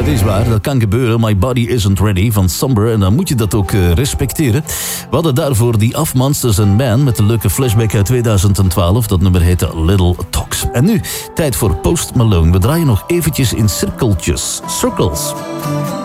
Dat is waar, dat kan gebeuren. My Body Isn't Ready van Somber. En dan moet je dat ook respecteren. We hadden daarvoor die Of Monsters and Men met de leuke flashback uit 2012. Dat nummer heette Little Talks. En nu, tijd voor Post Malone. We draaien nog eventjes in cirkeltjes. Circles.